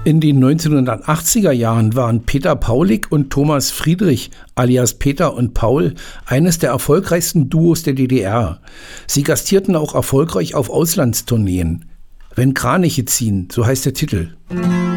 In den 1980er Jahren waren Peter Paulik und Thomas Friedrich alias Peter und Paul eines der erfolgreichsten Duos der DDR. Sie gastierten auch erfolgreich auf Auslandstourneen. Wenn Kraniche ziehen, so heißt der Titel.